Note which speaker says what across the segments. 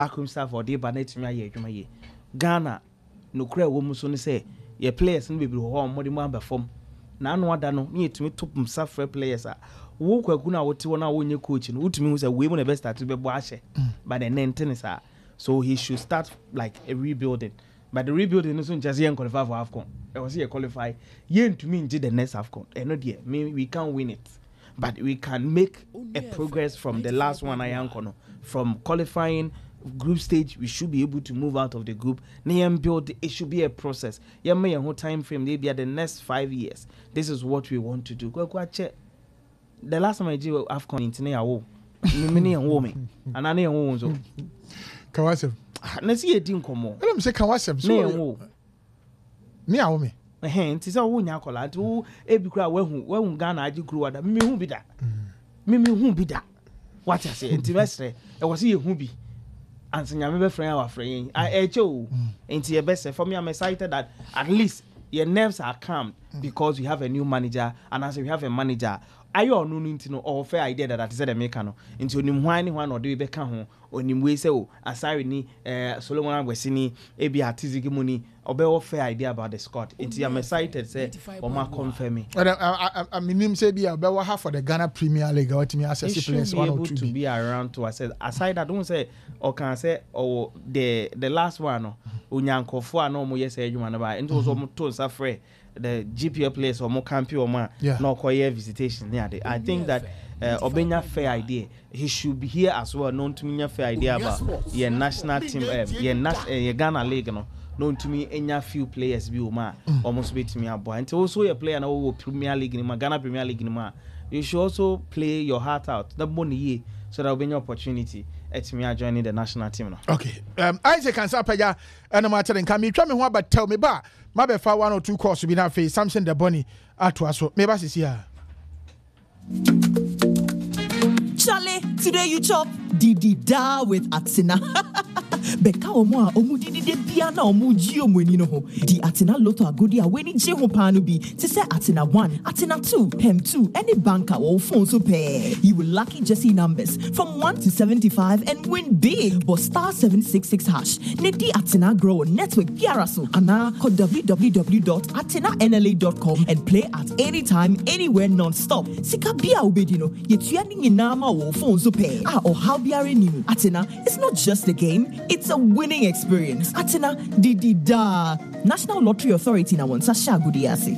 Speaker 1: Akum staff or de banet me Ghana no cray woman soon say your players and be home more than perform. Nan one dano need to me top himself for players. Walk a guna what you want to coaching, which means a women the best to be washed by the name tennis. So he should start like a rebuilding. But the rebuilding isn't just young qualify for AFCON. I was here qualify. Yen to me did the next AFCON. And not yet. Maybe we can't win it. But we can make a progress from the last one I am from qualifying group stage. We should be able to move out of the group. Build it should be a process. Yeah, may whole time frame maybe at the next 5 years. This is what we want to do. Go check. The last time I did AFCON in Tinea, many and woman, and I know woman. So,
Speaker 2: Kawasem.
Speaker 1: Na see a din komo.
Speaker 2: Let me say Kawasem. So, me a woman.
Speaker 1: Nti say wo nya kola nti wo ebikura wehu Ghana agi kuru wada me hu bi da me hu bi da what I say nti besre e wo say ye hu bi ansenya me be friend our friend I echo nti e best for me I'm excited that at least your nerves are calm because we have a new manager and as we have a manager ayo no nti no or fair idea that is the maker no nti onim hwan ni hwan no de be ka ho onim we say o asari ni Solomon Agwesini ebi atizigi muni obe fair idea about the squad nti I'm excited say o ma confirm me
Speaker 2: I mean say be obe ha for the Ghana Premier League what me access players 1 or 2
Speaker 1: to be around to assess aside that don't say or can say or the last one no onyankofo ano mo yes adwuma na ba nti so mo to safre the GPL players or more campy or more no choir visitation near I think that Obenya fair idea he should be here as well known to me fair idea about your national team your Ghana league no known to me enya few players be ma almost beat me up and also your player na Premier League in Ghana Premier League in you should also play your heart out the money so that will be an opportunity at me joining the national team no.
Speaker 2: Okay Isaac and Sapaja and matter and can me try me what but tell me ba ma be fa 1 or 2 course be na face Samson the Bonnie atwa so me ba sisi here.
Speaker 3: Charlie, today you chop Didi da with Atsina. Beka omo omu didi de bia na omu ji omweni no ho. Di Atsina Lotto Agodi a weni je ho pa no bi. Te say Atsina 1, Atsina 2, Hem 2, any banker or phone so pay. You will lucky Jesse numbers from 1 to 75 and win big. But star 766 hash. Ne di Atsina grow network piaraso. Ana call www.atsinanla.com and play at any time, anywhere non-stop. Sika bia ubedino. Yetua ni nama or phone so pay. Or how biare ni. Atsina, it's not just a game. It's a winning experience. Atsina Didi da. National Lottery Authority na won Sasha Gudiasi.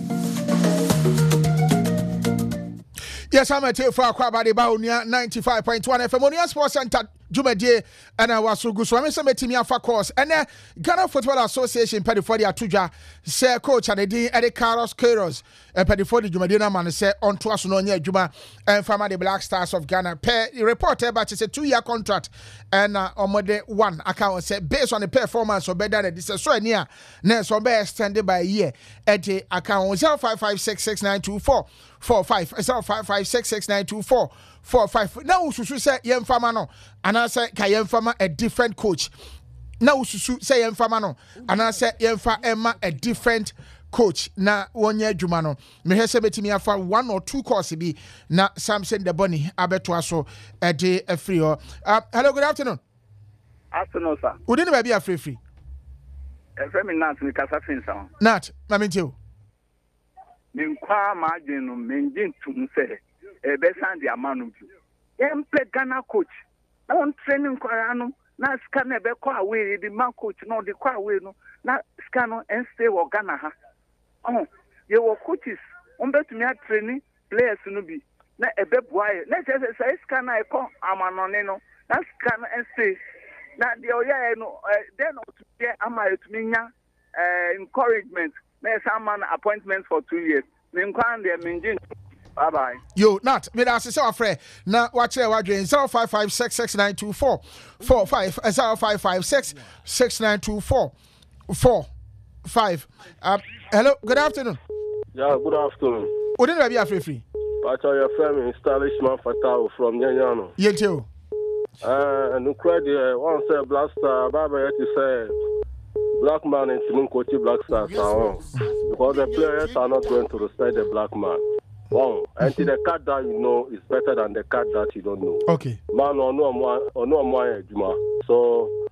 Speaker 2: Yes, I'm a tail for Aquabadi Baunia 95.1 FM Monia Sports Center. Jumedie and I was so good. So I'm saying to me for course. And Ghana Football Association paid for the Atuja say coach and the Eddie Carlos Queiroz paid for the Jumadina man say on to us no near Juma and from the Black Stars of Ghana. Pay report but it's a 2-year contract and on mode 1 account say based on the performance of better this is so near next one be extended by a year at the account 0556692445 0556692445 now Susu say yem fama no and I say ka yem fama a different coach now Susu say yem fama no and I say yem fa Emma a different coach na wonye adwuma no me hese betimi afa 1 or 2 course bi na Samson the Bonnie abeto aso e de free ho. Hello, good afternoon.
Speaker 4: Afternoon, sir.
Speaker 2: Udini ba bia free
Speaker 4: Efremi Nat ni kasa finsa.
Speaker 2: Nat na mentio
Speaker 4: Min kwa ma adwenu menjin tum se ebe sandi amanu bi. Emple Ghana coach. On training kwara no na scan ebe kwa away the man coach no the kwa away no na scan no and stay wo Ghana ha. Oh, ye wo coaches on betumi a training players no bi. Na ebe boaye. Na say scan na e ko amanone no. Na scan and stay. Na the oya no then to get ama etumi nya encouragement. Na some man appointment for 2 years. Min kwan de menjin. Bye bye. Yo,
Speaker 2: Nat, me da say afre. Na watch here what 0556692445 0556692445. Hello, good afternoon.
Speaker 5: Yeah, good afternoon.
Speaker 2: Odin be free.
Speaker 5: Pacha your friend Establishment Fatao from Nyanyano.
Speaker 2: Yentio.
Speaker 5: And credit one say Black Star, Baba to say black man and Simon Kochi Black Stars are because the players are not going to respect the black man. Wow. And the card that you know is better than the card that you don't know.
Speaker 2: Okay.
Speaker 5: Man or no more Juma. So